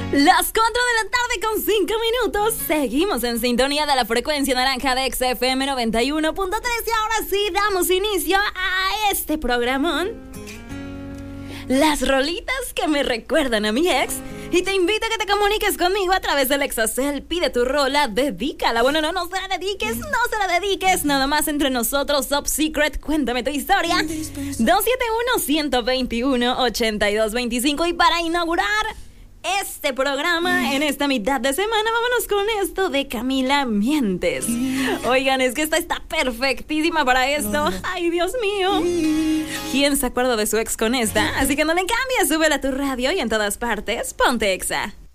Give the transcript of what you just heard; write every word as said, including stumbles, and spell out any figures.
Las cuatro de la tarde con cinco minutos. Seguimos en sintonía de la frecuencia naranja de X F M noventa y uno punto tres. Y ahora sí damos inicio a este programón. Las rolitas que me recuerdan a mi ex. Y te invito a que te comuniques conmigo a través del Exacel. Pide tu rola, dedícala. Bueno, no, no se la dediques, no se la dediques. Nada más entre nosotros, Top Secret. Cuéntame tu historia. dos siete uno, uno dos uno, ocho dos dos cinco. Y para inaugurar este programa en esta mitad de semana, vámonos con esto de Camila Mientes. Oigan, es que esta está perfectísima para esto. Ay, Dios mío. ¿Quién se acuerda de su ex con esta? Así que no le cambies, súbela a tu radio y en todas partes, ponte Exa.